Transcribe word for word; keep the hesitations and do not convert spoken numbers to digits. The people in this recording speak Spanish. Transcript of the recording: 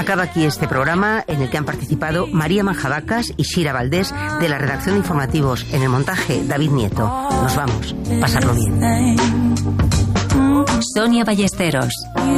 Acaba aquí este programa en el que han participado María Majadacas y Shira Valdés de la redacción de informativos. En el montaje, David Nieto. Nos vamos. Pasarlo bien. Sonia Ballesteros.